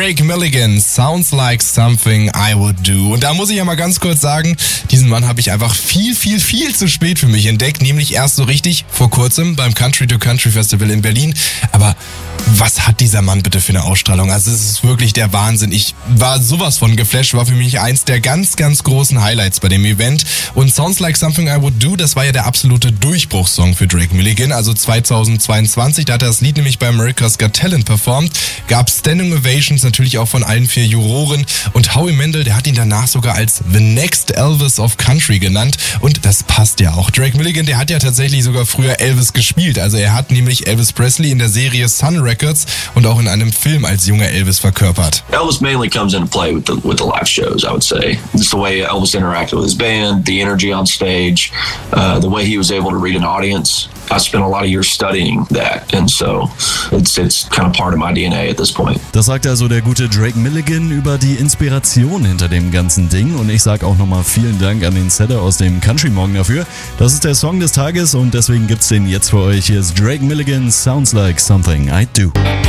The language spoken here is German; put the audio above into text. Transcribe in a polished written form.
Drake Milligan, Sounds Like Something I Would Do. Und da muss ich ja mal ganz kurz sagen, diesen Mann habe ich einfach viel zu spät für mich entdeckt, nämlich erst so richtig vor kurzem beim Country to Country Festival in Berlin. Aber was hat dieser Mann bitte für eine Ausstrahlung? Also es ist wirklich der Wahnsinn. Ich war sowas von geflasht, war für mich eins der ganz großen Highlights bei dem Event. Und Sounds Like Something I Would Do, das war ja der absolute Durchbruchssong für Drake Milligan, also 2022. Da hat er das Lied nämlich bei America's Got Talent performt. Gab Standing Ovations natürlich auch von allen 4 Juroren. Und Howie Mandel, der hat ihn danach sogar als The Next Elvis of Country genannt. Und das passt ja auch. Drake Milligan, der hat ja tatsächlich sogar früher Elvis gespielt. Also er hat nämlich Elvis Presley in der Serie Sun Records und auch in einem Film als junger Elvis verkörpert. Elvis mainly comes into play with the live shows, I would say. Just the way Elvis interacted with his band, the energy on stage, the way he was able to read an audience. I spent a lot of years studying that, and so it's kind of part of my DNA at this point. Das sagt also der gute Drake Milligan über die Inspiration hinter dem ganzen Ding, und ich sag auch nochmal vielen Dank an den Setter aus dem Country Morgen dafür. Das ist der Song des Tages und deswegen gibt's den jetzt für euch. Hier ist Drake Milligan, Sounds Like Something I Do.